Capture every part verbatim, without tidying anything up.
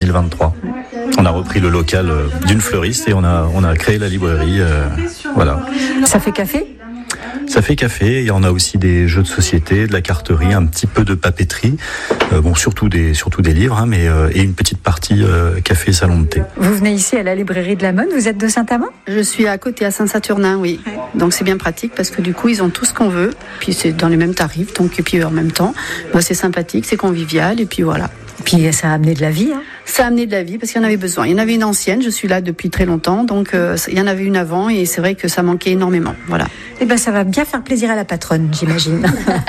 mille vingt-trois. On a repris le local d'une fleuriste et on a, on a créé la librairie. Euh, voilà. Ça fait café ? Ça fait café, il y en a aussi des jeux de société, de la carterie, un petit peu de papeterie, euh, bon surtout des surtout des livres, hein, mais euh, et une petite partie euh, café et salon de thé. Vous venez ici à la librairie de la Monne, vous êtes de Saint-Amand ? Je suis à côté à Saint-Saturnin, oui. Donc c'est bien pratique parce que du coup ils ont tout ce qu'on veut, puis c'est dans les mêmes tarifs, donc et puis en même temps, bah, c'est sympathique, c'est convivial et puis voilà. Puis ça a amené de la vie. Hein. Ça a amené de la vie parce qu'il y en avait besoin. Il y en avait une ancienne, je suis là depuis très longtemps, donc euh, il y en avait une avant et c'est vrai que ça manquait énormément. Voilà. Eh ben ça va bien faire plaisir à la patronne, j'imagine.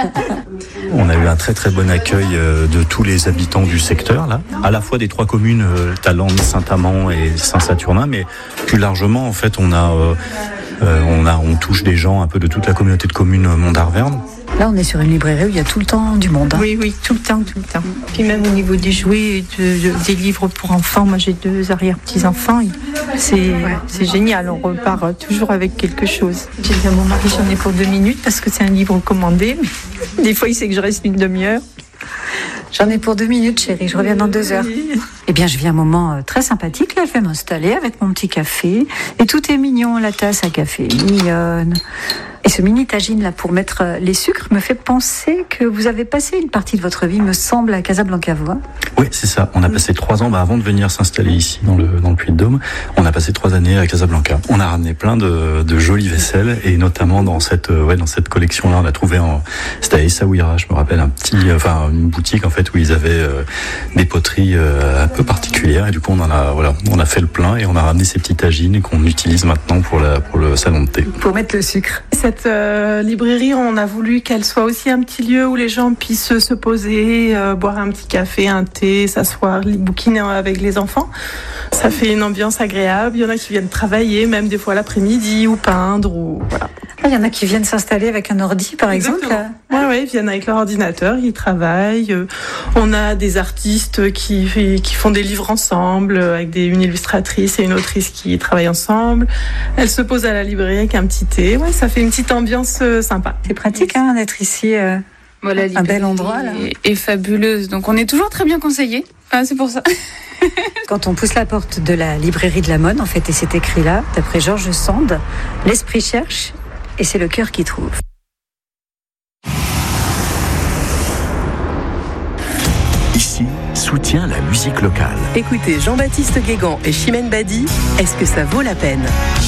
On a eu un très très bon accueil de tous les habitants du secteur, là, à la fois des trois communes, euh, Tallande, Saint-Amand et Saint-Saturnin, mais plus largement, en fait, on a, euh, euh, on a, on touche des gens un peu de toute la communauté de communes Mont-d'Arverne. Là, on est sur une librairie où il y a tout le temps du monde. Hein. Oui, oui, tout le temps, tout le temps. Puis même au niveau des jouets, et de, de, des livres pour enfants, moi j'ai deux arrière-petits-enfants, c'est, ouais. c'est génial, on repart toujours avec quelque chose. J'ai dit à mon mari, j'en ai pour deux minutes parce que c'est un livre commandé, mais des fois il sait que je reste une demi-heure. J'en ai pour deux minutes, chérie, je reviens dans deux heures. Eh bien, je vis un moment très sympathique, là, je vais m'installer avec mon petit café, et tout est mignon, la tasse à café est mignonne. Et ce mini tagine là pour mettre les sucres me fait penser que vous avez passé une partie de votre vie, me semble, à Casablanca, vous. Hein ? Oui, c'est ça. On a passé trois ans, bah, avant de venir s'installer ici dans le dans le Puy-de-Dôme, on a passé trois années à Casablanca. On a ramené plein de, de jolies vaisselles et notamment dans cette ouais dans cette collection là, on a trouvé en c'était à Essaouira, je me rappelle un petit enfin une boutique en fait où ils avaient euh, des poteries euh, un peu particulières et du coup on en a voilà on a fait le plein et on a ramené ces petits tagines qu'on utilise maintenant pour la pour le salon de thé. Pour mettre le sucre. Cette euh, librairie, on a voulu qu'elle soit aussi un petit lieu où les gens puissent se poser, euh, boire un petit café, un thé, s'asseoir, bouquiner avec les enfants. Ça fait une ambiance agréable. Il y en a qui viennent travailler, même des fois l'après-midi, ou peindre, ou voilà. Ah, il y en a qui viennent s'installer avec un ordi, par exemple. Oui, ouais, ils viennent avec leur ordinateur, ils travaillent. On a des artistes qui qui font des livres ensemble, avec des, une illustratrice et une autrice qui travaillent ensemble. Elles se posent à la librairie avec un petit thé. Ouais, ça fait une petite ambiance euh, sympa. C'est pratique hein, d'être ici, euh, voilà, un bel endroit là. Et fabuleuse, donc on est toujours très bien conseillés. Enfin, c'est pour ça. Quand on pousse la porte de la librairie de la Monne, en fait, et c'est écrit là, d'après Georges Sand, l'esprit cherche et c'est le cœur qui trouve. Ici, soutient la musique locale. Écoutez Jean-Baptiste Guégan et Chimène Badi, est-ce que ça vaut la peine ?